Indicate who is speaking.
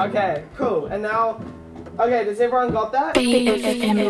Speaker 1: Okay, cool. And now, okay, does everyone got that?
Speaker 2: BFM